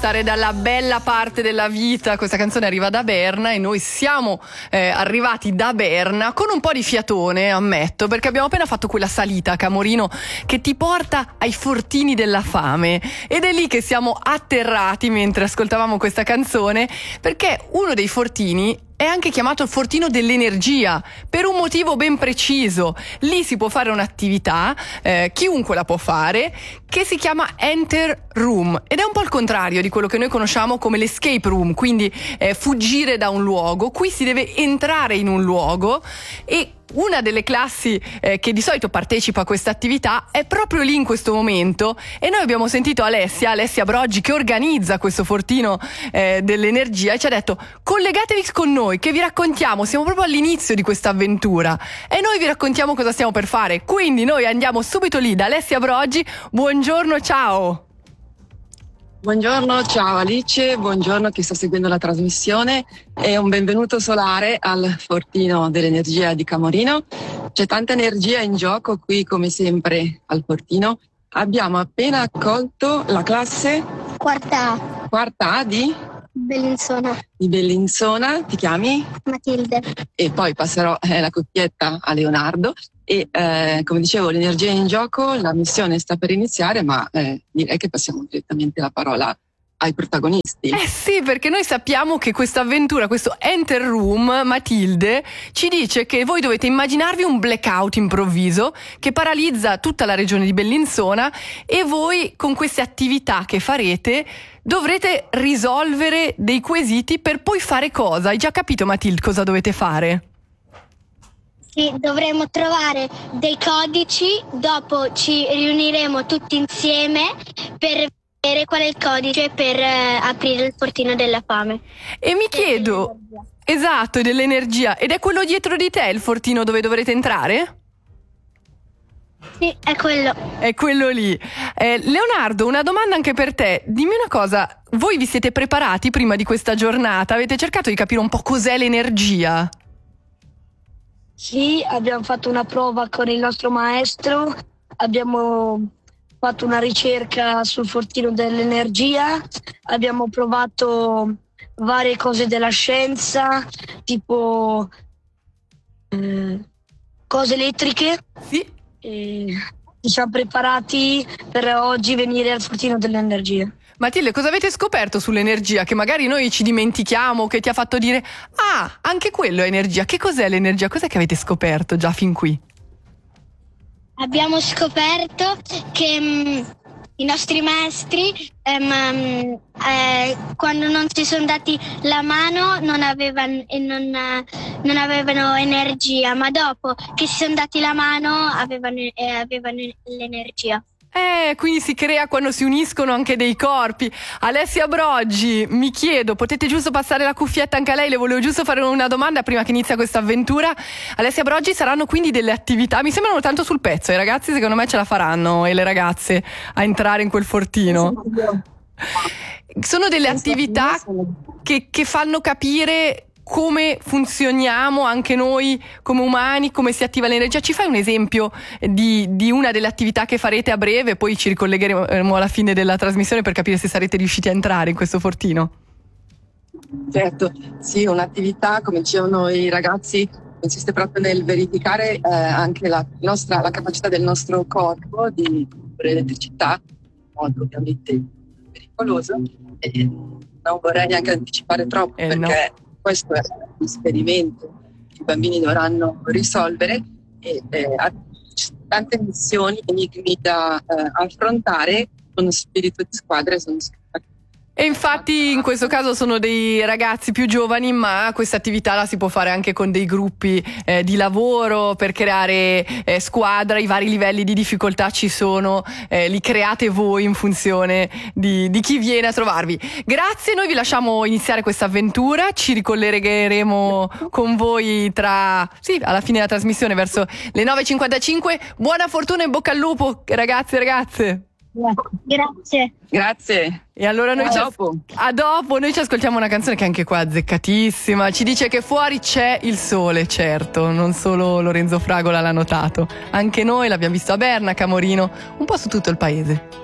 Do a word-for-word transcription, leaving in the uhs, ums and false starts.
stare dalla bella parte della vita. Questa canzone arriva da Berna e noi siamo eh, arrivati da Berna con un po' di fiatone, ammetto, perché abbiamo appena fatto quella salita a Camorino che ti porta ai fortini della fame, ed è lì che siamo atterrati mentre ascoltavamo questa canzone, perché uno dei fortini è anche chiamato il fortino dell'energia per un motivo ben preciso. Lì si può fare un'attività, eh, chiunque la può fare, che si chiama Enter Room, ed è un po' il contrario di quello che noi conosciamo come l'escape room, quindi eh, fuggire da un luogo. Qui si deve entrare in un luogo, e una delle classi eh, che di solito partecipa a questa attività è proprio lì in questo momento, e noi abbiamo sentito Alessia, Alessia Broggi, che organizza questo fortino eh, dell'energia, e ci ha detto: collegatevi con noi che vi raccontiamo, siamo proprio all'inizio di questa avventura e noi vi raccontiamo cosa stiamo per fare. Quindi noi andiamo subito lì da Alessia Broggi. Buongiorno, ciao. Buongiorno, ciao Alice, buongiorno chi sta seguendo la trasmissione e un benvenuto solare al Fortino dell'Energia di Camorino. C'è tanta energia in gioco qui, come sempre al Fortino. Abbiamo appena accolto la classe Quarta A. Quarta A di Bellinzona. Di Bellinzona. Ti chiami? Matilde. E poi passerò eh, la coppietta a Leonardo. E eh, come dicevo, l'energia è in gioco, la missione sta per iniziare, ma eh, direi che passiamo direttamente la parola ai protagonisti. Eh sì, perché noi sappiamo che questa avventura, questo Enter Room, Matilde ci dice che voi dovete immaginarvi un blackout improvviso che paralizza tutta la regione di Bellinzona, e voi con queste attività che farete dovrete risolvere dei quesiti per poi fare cosa? Hai già capito, Matilde, cosa dovete fare? Sì, dovremo trovare dei codici, dopo ci riuniremo tutti insieme per vedere qual è il codice per eh, aprire il fortino della fame. E mi chiedo, esatto, dell'energia, ed è quello dietro di te il fortino dove dovrete entrare? Sì, è quello. È quello lì. Eh, Leonardo, una domanda anche per te. Dimmi una cosa, voi vi siete preparati prima di questa giornata? Avete cercato di capire un po' cos'è l'energia? Sì, abbiamo fatto una prova con il nostro maestro, abbiamo fatto una ricerca sul fortino dell'energia, abbiamo provato varie cose della scienza, tipo eh, cose elettriche. Sì. E ci siamo preparati per oggi venire al fortino dell'energia. Matilde, cosa avete scoperto sull'energia che magari noi ci dimentichiamo, che ti ha fatto dire: ah, anche quello è energia? Che cos'è l'energia? Cos'è che avete scoperto già fin qui? Abbiamo scoperto che mh, i nostri maestri ehm, eh, quando non si sono dati la mano non avevano, e non, eh, non avevano energia, ma dopo che si sono dati la mano avevano, eh, avevano l'energia. Eh, quindi si crea quando si uniscono anche dei corpi. Alessia Broggi, mi chiedo, potete giusto passare la cuffietta anche a lei? Le volevo giusto fare una domanda prima che inizia questa avventura. Alessia Broggi, saranno quindi delle attività, mi sembrano tanto sul pezzo, i ragazzi secondo me ce la faranno, e le ragazze, a entrare in quel fortino. Sono delle attività che, che fanno capire come funzioniamo anche noi come umani, come si attiva l'energia. Ci fai un esempio di, di una delle attività che farete a breve, poi ci ricollegheremo alla fine della trasmissione per capire se sarete riusciti a entrare in questo fortino? Certo, sì, un'attività, come dicevano i ragazzi, consiste proprio nel verificare eh, anche la, nostra, la capacità del nostro corpo di produrre elettricità, in modo ovviamente pericoloso, e non vorrei neanche anticipare troppo eh, perché no. Questo è un esperimento che i bambini dovranno risolvere, e eh, ci sono tante missioni, enigmi da eh, affrontare con spirito di squadra, e sono E infatti in questo caso sono dei ragazzi più giovani, ma questa attività la si può fare anche con dei gruppi eh, di lavoro per creare eh, squadra. I vari livelli di difficoltà ci sono, eh, li create voi in funzione di, di chi viene a trovarvi. Grazie, noi vi lasciamo iniziare questa avventura, ci ricollegheremo con voi tra, sì, alla fine della trasmissione verso le nove e cinquantacinque. Buona fortuna e in bocca al lupo, ragazzi e ragazze. Grazie. Grazie. E allora noi a ci dopo. A dopo, noi ci ascoltiamo una canzone che anche qua è azzeccatissima. Ci dice che fuori c'è il sole, certo, non solo Lorenzo Fragola l'ha notato. Anche noi l'abbiamo visto a Berna, a Camorino, un po' su tutto il paese.